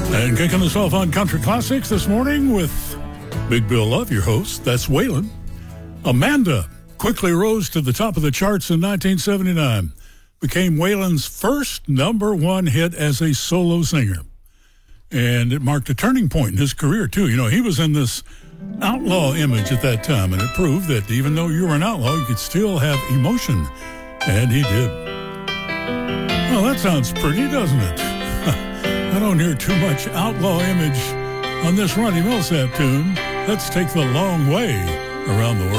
And kicking us off on Country Classics this morning with Big Bill Love, your host. That's Waylon. Amanda quickly rose to the top of the charts in 1979. Became Waylon's first number one hit as a solo singer. And it marked a turning point in his career, too. You know, he was in this outlaw image at that time, and it proved that even though you were an outlaw, you could still have emotion. And he did. Well, that sounds pretty, doesn't it? I don't hear too much outlaw image on this Ronnie Milsap tune. Let's take the long way around the world.